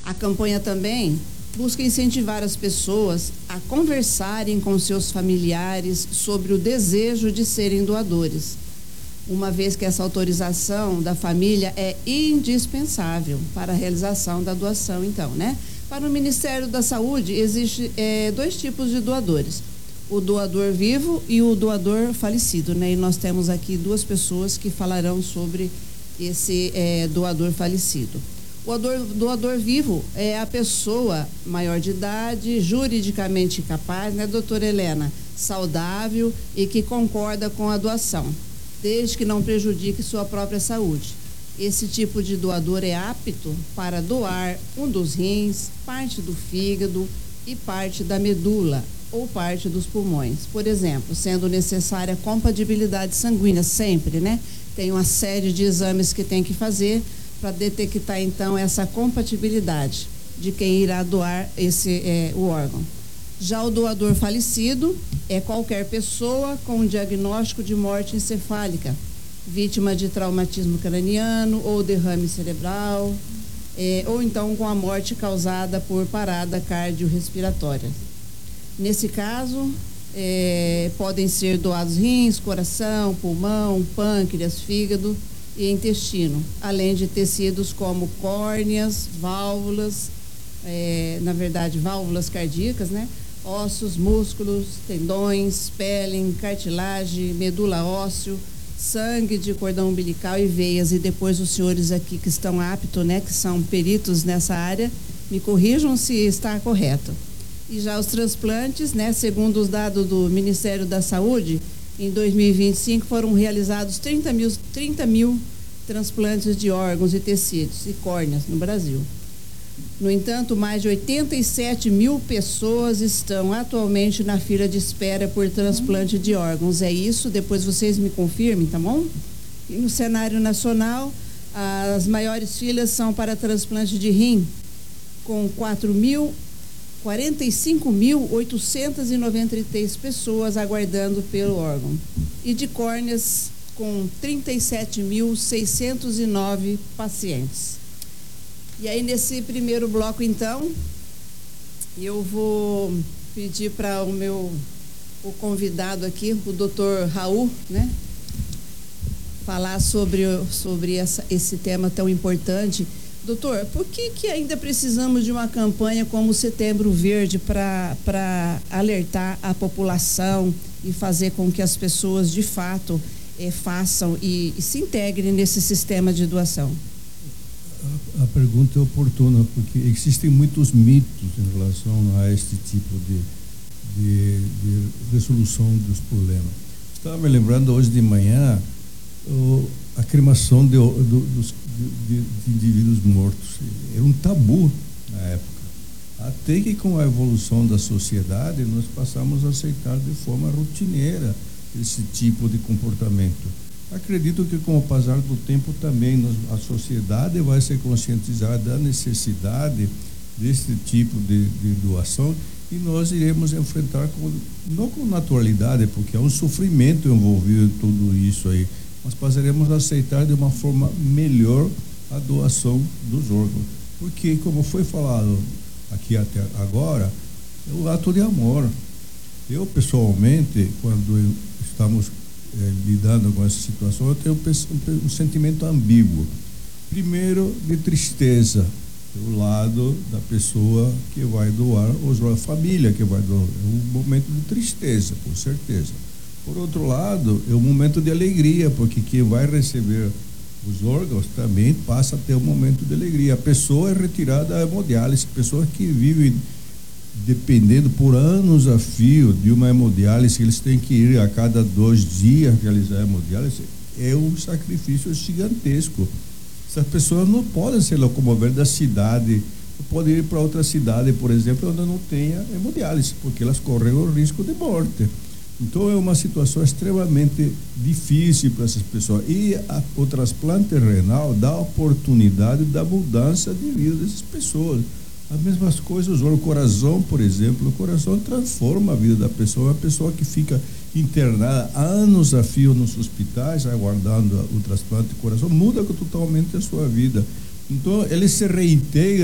A campanha também busca incentivar as pessoas a conversarem com seus familiares sobre o desejo de serem doadores, uma vez que essa autorização da família é indispensável para a realização da doação, então, né? Para o Ministério da Saúde, existe dois tipos de doadores, o doador vivo e o doador falecido, né? E nós temos aqui duas pessoas que falarão sobre esse doador falecido. O doador vivo é a pessoa maior de idade, juridicamente capaz, né, doutora Helena? Saudável e que concorda com a doação, desde que não prejudique sua própria saúde. Esse tipo de doador é apto para doar um dos rins, parte do fígado e parte da medula ou parte dos pulmões, por exemplo, sendo necessária compatibilidade sanguínea sempre, né? Tem uma série de exames que tem que fazer para detectar então essa compatibilidade de quem irá doar o órgão. Já o doador falecido é qualquer pessoa com um diagnóstico de morte encefálica, vítima de traumatismo craniano ou derrame cerebral, ou então com a morte causada por parada cardiorrespiratória. Nesse caso, podem ser doados rins, coração, pulmão, pâncreas, fígado e intestino, além de tecidos como córneas, válvulas, válvulas cardíacas, né? Ossos, músculos, tendões, pele, cartilagem, medula ósseo, sangue de cordão umbilical e veias. E depois os senhores aqui que estão aptos, né, que são peritos nessa área, me corrijam se está correto. E já os transplantes, né, segundo os dados do Ministério da Saúde, em 2025 foram realizados 30 mil transplantes de órgãos e tecidos e córneas no Brasil. No entanto, mais de 87 mil pessoas estão atualmente na fila de espera por transplante de órgãos. É isso, depois vocês me confirmem, tá bom? E no cenário nacional, as maiores filas são para transplante de rim, com 45.893 pessoas aguardando pelo órgão. E de córneas, com 37.609 pacientes. E aí, nesse primeiro bloco, então, eu vou pedir para o convidado aqui, o doutor Raul, né, falar sobre esse tema tão importante. Doutor, por que ainda precisamos de uma campanha como o Setembro Verde para alertar a população e fazer com que as pessoas, de fato, façam e se integrem nesse sistema de doação? A pergunta é oportuna, porque existem muitos mitos em relação a este tipo de resolução dos problemas. Estava me lembrando hoje de manhã a cremação de indivíduos mortos. Era um tabu na época. Até que com a evolução da sociedade nós passamos a aceitar de forma rotineira esse tipo de comportamento. Acredito que com o passar do tempo também a sociedade vai ser conscientizada da necessidade desse tipo de doação e nós iremos enfrentar não com naturalidade, porque há um sofrimento envolvido em tudo isso aí, mas passaremos a aceitar de uma forma melhor a doação dos órgãos. Porque, como foi falado aqui até agora, é o ato de amor. Eu, pessoalmente, quando estamos lidando com essa situação, eu tenho um sentimento ambíguo. Primeiro, de tristeza, do lado da pessoa que vai doar, ou a família que vai doar. É um momento de tristeza, com certeza. Por outro lado, é um momento de alegria, porque quem vai receber os órgãos também passa a ter um momento de alegria. A pessoa é retirada da hemodiálise, pessoas que vivem dependendo por anos a fio de uma hemodiálise, eles têm que ir a cada 2 dias realizar a hemodiálise, é um sacrifício gigantesco. Essas pessoas não podem se locomover da cidade, podem ir para outra cidade, por exemplo, onde não tenha hemodiálise, porque elas correm o risco de morte. Então é uma situação extremamente difícil para essas pessoas. E o transplante renal dá a oportunidade da mudança de vida dessas pessoas. As mesmas coisas, o coração, por exemplo, o coração transforma a vida da pessoa. Uma pessoa que fica internada anos a fio nos hospitais, aguardando o transplante de coração, muda totalmente a sua vida. Então, ele se reintegra